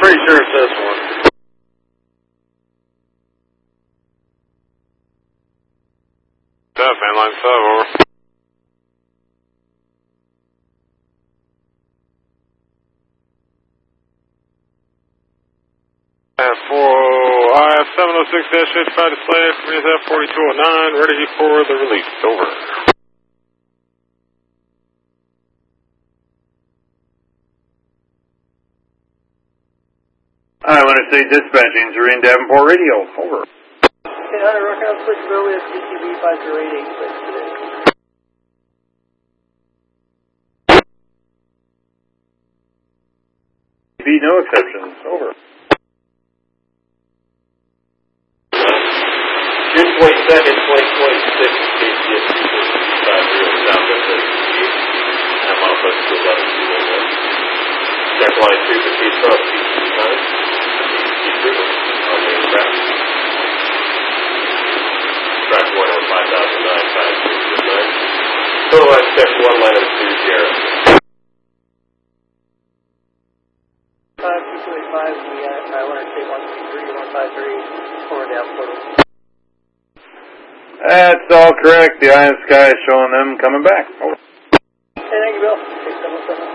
pretty sure it's this one. Fan line sub, over. IF-706-55 display, Korea's F-4209, ready for the release, over. Winter State Dispatching, Serene Davenport Radio, over. Okay, hi, Rockhouse Switchville, we have CTV 5088, place today. No exceptions, over. June 22nd, 2026, KCS 24650, Southwest 38. I'm off us to 11211. Check line 2 for Chief Trump, PCC 9. Chief River, on main track. Track 1 on 5009, 5669. Total line check 1, line number 2, Sierra. 5285, we want to take 123, 153, forward down total. That's all correct. The Eye in the Sky is showing them coming back. Over. Okay, thank you, Bill. 677.